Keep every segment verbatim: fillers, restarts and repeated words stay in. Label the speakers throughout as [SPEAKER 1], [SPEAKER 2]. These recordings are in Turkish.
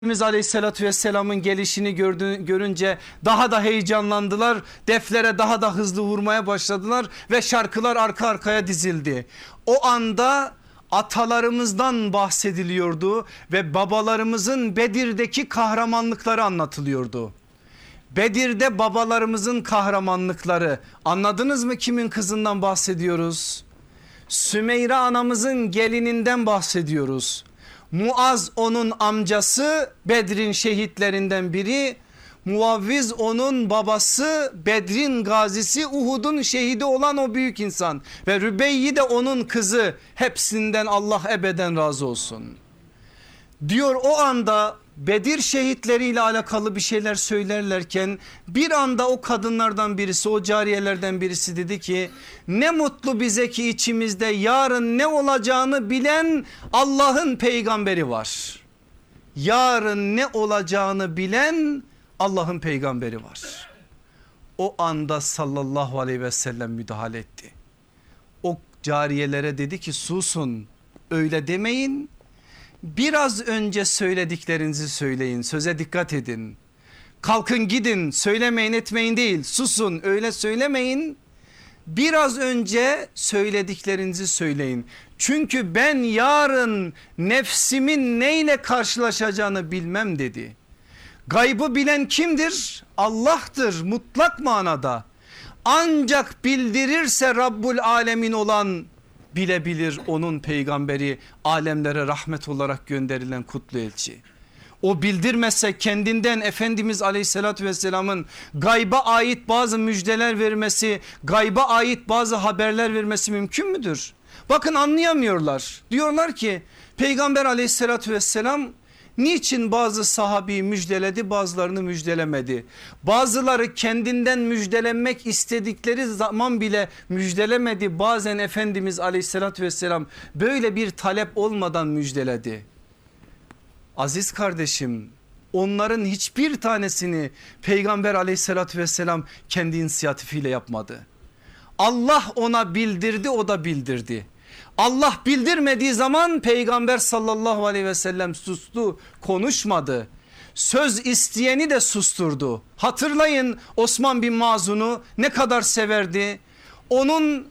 [SPEAKER 1] Efendimiz Aleyhisselatü Vesselam'ın gelişini gördü, görünce daha da heyecanlandılar. Deflere daha da hızlı vurmaya başladılar ve şarkılar arka arkaya dizildi. O anda atalarımızdan bahsediliyordu ve babalarımızın Bedir'deki kahramanlıkları anlatılıyordu. Bedir'de babalarımızın kahramanlıkları, anladınız mı kimin kızından bahsediyoruz? Sümeyre anamızın gelininden bahsediyoruz. Muaz onun amcası, Bedir'in şehitlerinden biri. Muavviz onun babası, Bedir'in gazisi, Uhud'un şehidi olan o büyük insan. Ve Rübeyyi de onun kızı. Hepsinden Allah ebeden razı olsun. Diyor o anda Bedir şehitleriyle alakalı bir şeyler söylerlerken bir anda o kadınlardan birisi, o cariyelerden birisi dedi ki ne mutlu bize ki içimizde yarın ne olacağını bilen Allah'ın peygamberi var. Yarın ne olacağını bilen Allah'ın peygamberi var. O anda sallallahu aleyhi ve sellem müdahale etti. O cariyelere dedi ki susun, öyle demeyin. Biraz önce söylediklerinizi söyleyin, söze dikkat edin. Kalkın gidin, söylemeyin etmeyin değil, susun, öyle söylemeyin. Biraz önce söylediklerinizi söyleyin. Çünkü ben yarın nefsimin neyle karşılaşacağını bilmem dedi. Gaybı bilen kimdir? Allah'tır mutlak manada. Ancak bildirirse Rabbul Alemin olan bilebilir onun peygamberi, alemlere rahmet olarak gönderilen kutlu elçi. O bildirmezse kendinden Efendimiz Aleyhisselatü Vesselam'ın gayba ait bazı müjdeler vermesi, gayba ait bazı haberler vermesi mümkün müdür? Bakın anlayamıyorlar. Diyorlar ki Peygamber Aleyhisselatü Vesselam niçin bazı sahabeyi müjdeledi, bazılarını müjdelemedi? Bazıları kendinden müjdelenmek istedikleri zaman bile müjdelemedi. Bazen Efendimiz Aleyhisselatü Vesselam böyle bir talep olmadan müjdeledi. Aziz kardeşim, onların hiçbir tanesini Peygamber Aleyhisselatü Vesselam kendi inisiyatifiyle yapmadı. Allah ona bildirdi, o da bildirdi. Allah bildirmediği zaman Peygamber sallallahu aleyhi ve sellem sustu, konuşmadı. Söz isteyeni de susturdu. Hatırlayın Osman bin Mazun'u ne kadar severdi. Onun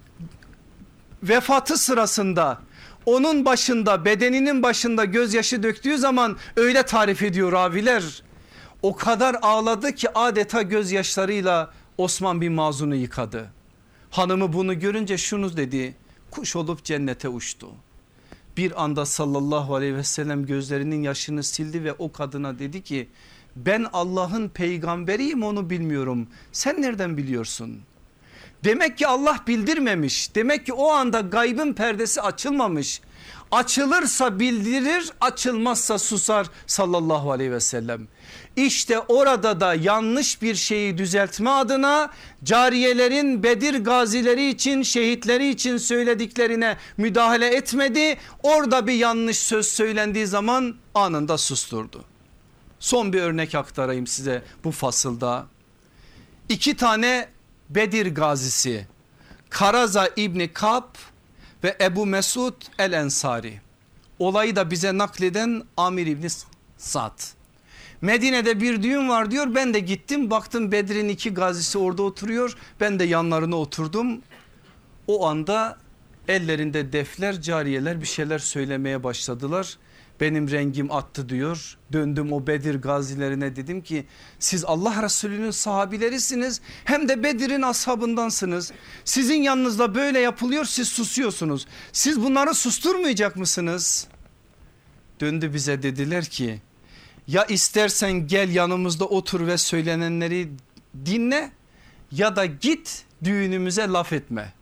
[SPEAKER 1] vefatı sırasında, onun başında, bedeninin başında gözyaşı döktüğü zaman öyle tarif ediyor raviler. O kadar ağladı ki adeta gözyaşlarıyla Osman bin Mazun'u yıkadı. Hanımı bunu görünce şunu dedi: kuş olup cennete uçtu. Bir anda sallallahu aleyhi ve sellem gözlerinin yaşını sildi ve o kadına dedi ki ben Allah'ın peygamberiyim, onu bilmiyorum. Sen nereden biliyorsun? Demek ki Allah bildirmemiş. Demek ki o anda gaybın perdesi açılmamış. Açılırsa bildirir, açılmazsa susar sallallahu aleyhi ve sellem. İşte orada da yanlış bir şeyi düzeltme adına cariyelerin Bedir gazileri için, şehitleri için söylediklerine müdahale etmedi. Orada bir yanlış söz söylendiği zaman anında susturdu. Son bir örnek aktarayım size bu fasılda. İki tane Bedir gazisi, Karaza İbni Kab ve Ebu Mesud el Ensari. Olayı da bize nakleden Amir İbni Sa'd. Medine'de bir düğün var diyor, ben de gittim, baktım Bedir'in iki gazisi orada oturuyor, ben de yanlarına oturdum. O anda ellerinde defler, cariyeler bir şeyler söylemeye başladılar. Benim rengim attı diyor. Döndüm o Bedir gazilerine, dedim ki siz Allah Resulü'nün sahabilerisiniz, hem de Bedir'in ashabındansınız. Sizin yanınızda böyle yapılıyor, siz susuyorsunuz. Siz bunları susturmayacak mısınız? Döndü bize, dediler ki ya istersen gel yanımızda otur ve söylenenleri dinle, ya da git düğünümüze laf etme.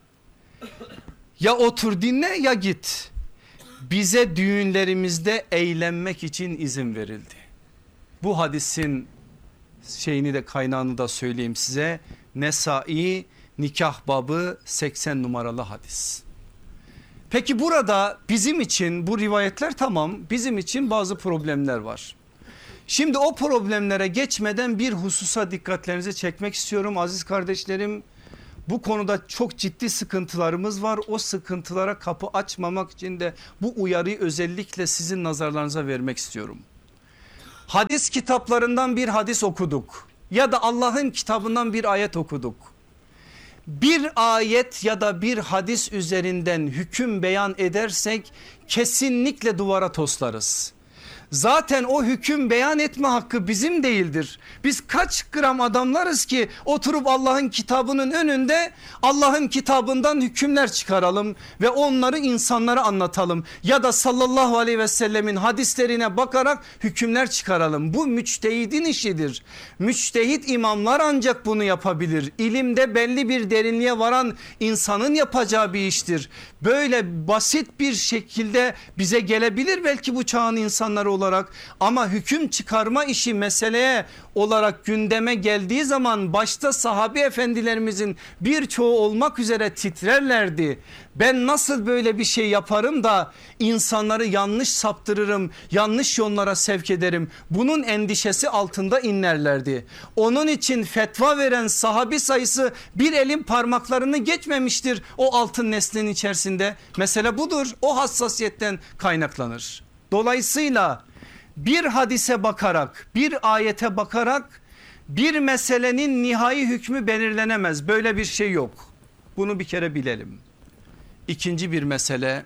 [SPEAKER 1] Ya otur dinle ya git. Bize düğünlerimizde eğlenmek için izin verildi. Bu hadisin şeyini de kaynağını da söyleyeyim size. Nesai nikah babı seksen numaralı hadis. Peki burada bizim için bu rivayetler tamam, bizim için bazı problemler var. Şimdi o problemlere geçmeden bir hususa dikkatlerinizi çekmek istiyorum aziz kardeşlerim. Bu konuda çok ciddi sıkıntılarımız var. O sıkıntılara kapı açmamak için de bu uyarıyı özellikle sizin nazarlarınıza vermek istiyorum. Hadis kitaplarından bir hadis okuduk ya da Allah'ın kitabından bir ayet okuduk. Bir ayet ya da bir hadis üzerinden hüküm beyan edersek kesinlikle duvara toslarız. Zaten o hüküm beyan etme hakkı bizim değildir. Biz kaç gram adamlarız ki oturup Allah'ın kitabının önünde Allah'ın kitabından hükümler çıkaralım ve onları insanlara anlatalım. Ya da sallallahu aleyhi ve sellemin hadislerine bakarak hükümler çıkaralım. Bu müçtehidin işidir. Müçtehit imamlar ancak bunu yapabilir. İlimde belli bir derinliğe varan insanın yapacağı bir iştir. Böyle basit bir şekilde bize gelebilir belki bu çağın insanları olarak, ama hüküm çıkarma işi meseleye olarak gündeme geldiği zaman başta sahabe efendilerimizin birçoğu olmak üzere titrerlerdi. Ben nasıl böyle bir şey yaparım da insanları yanlış saptırırım, yanlış yollara sevk ederim, bunun endişesi altında inlerlerdi. Onun için fetva veren sahabi sayısı bir elin parmaklarını geçmemiştir o altın neslin içerisinde. Mesele budur, o hassasiyetten kaynaklanır. Dolayısıyla bir hadise bakarak, bir ayete bakarak bir meselenin nihai hükmü belirlenemez. Böyle bir şey yok. Bunu bir kere bilelim. İkinci bir mesele,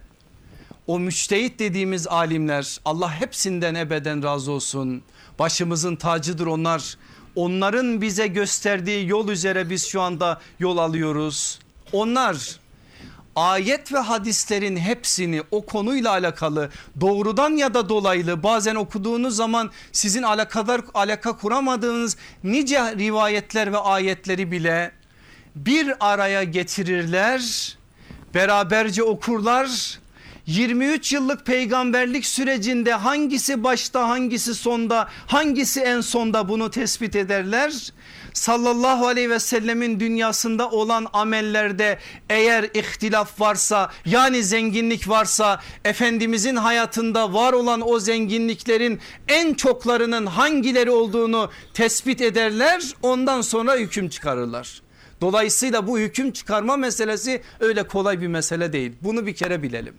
[SPEAKER 1] o müçtehit dediğimiz alimler, Allah hepsinden ebeden razı olsun, başımızın tacıdır onlar. Onların bize gösterdiği yol üzere biz şu anda yol alıyoruz. Onlar ayet ve hadislerin hepsini o konuyla alakalı doğrudan ya da dolaylı, bazen okuduğunuz zaman sizin alakadar alaka kuramadığınız nice rivayetler ve ayetleri bile bir araya getirirler, beraberce okurlar. yirmi üç yıllık peygamberlik sürecinde hangisi başta, hangisi sonda, hangisi en sonda, bunu tespit ederler. Sallallahu aleyhi ve sellemin dünyasında olan amellerde eğer ihtilaf varsa, yani zenginlik varsa, Efendimizin hayatında var olan o zenginliklerin en çoklarının hangileri olduğunu tespit ederler, ondan sonra hüküm çıkarırlar. Dolayısıyla bu hüküm çıkarma meselesi öyle kolay bir mesele değil, bunu bir kere bilelim.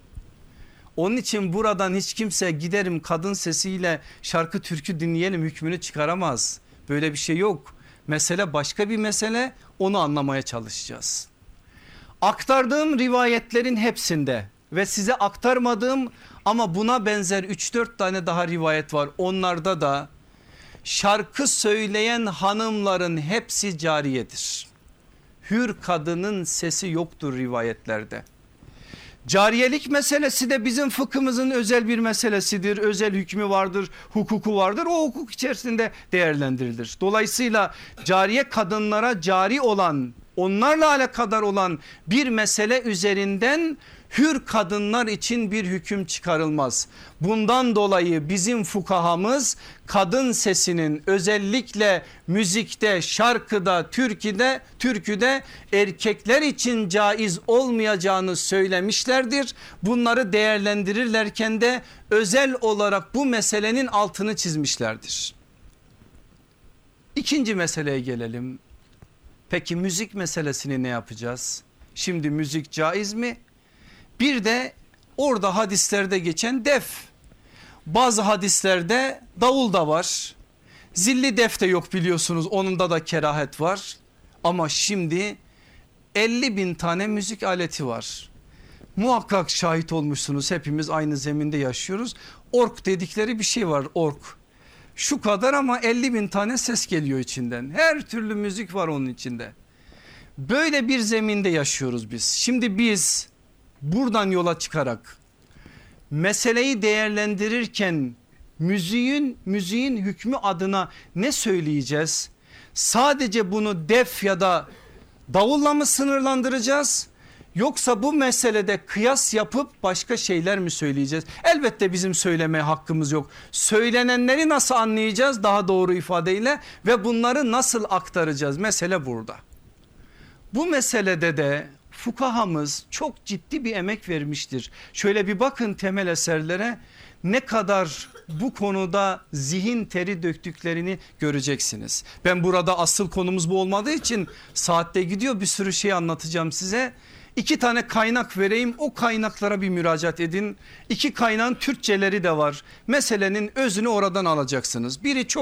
[SPEAKER 1] Onun için buradan hiç kimse giderim kadın sesiyle şarkı türkü dinleyelim hükmünü çıkaramaz. Böyle bir şey yok. Mesele başka bir mesele, onu anlamaya çalışacağız. Aktardığım rivayetlerin hepsinde ve size aktarmadığım ama buna benzer üç dört tane daha rivayet var. Onlarda da şarkı söyleyen hanımların hepsi cariyedir. Hür kadının sesi yoktur rivayetlerde. Cariyelik meselesi de bizim fıkhımızın özel bir meselesidir. Özel hükmü vardır, hukuku vardır. O hukuk içerisinde değerlendirilir. Dolayısıyla cariye kadınlara cari olan, onlarla alakadar olan bir mesele üzerinden hür kadınlar için bir hüküm çıkarılmaz. Bundan dolayı bizim fukahamız kadın sesinin özellikle müzikte, şarkıda, türküde, türküde erkekler için caiz olmayacağını söylemişlerdir. Bunları değerlendirirlerken de özel olarak bu meselenin altını çizmişlerdir. İkinci meseleye gelelim. Peki müzik meselesini ne yapacağız? Şimdi müzik caiz mi? Bir de orada hadislerde geçen def. Bazı hadislerde davul da var. Zilli def de yok biliyorsunuz, onunda da kerahet var. Ama şimdi elli bin tane müzik aleti var. Muhakkak şahit olmuşsunuz, hepimiz aynı zeminde yaşıyoruz. Ork dedikleri bir şey var, ork. Şu kadar ama elli bin tane ses geliyor içinden. Her türlü müzik var onun içinde. Böyle bir zeminde yaşıyoruz biz. Şimdi biz buradan yola çıkarak meseleyi değerlendirirken müziğin müziğin hükmü adına ne söyleyeceğiz? Sadece bunu def ya da davulla mı sınırlandıracağız? Yoksa bu meselede kıyas yapıp başka şeyler mi söyleyeceğiz? Elbette bizim söylemeye hakkımız yok. Söylenenleri nasıl anlayacağız daha doğru ifadeyle ve bunları nasıl aktaracağız? Mesele burada. Bu meselede de fukahamız çok ciddi bir emek vermiştir. Şöyle bir bakın temel eserlere, ne kadar bu konuda zihin teri döktüklerini göreceksiniz. Ben burada asıl konumuz bu olmadığı için saatte gidiyor, bir sürü şey anlatacağım size. İki tane kaynak vereyim, o kaynaklara bir müracaat edin. İki kaynağın Türkçeleri de var. Meselenin özünü oradan alacaksınız. Biri çok